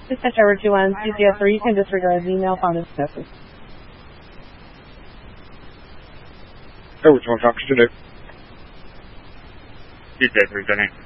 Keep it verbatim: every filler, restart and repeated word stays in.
Dispatch over two one C C S three, you can disregard the email found in message. Over two one Fox today. C C S three,